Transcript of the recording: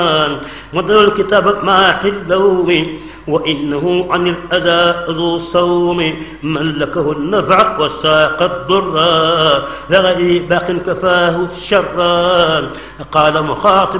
مضى الكتاب مع اللوم وإنه عن الأذى ذو صوم ملكه النفع وساق الضر لغي باق كفاه الشر قال مخاطب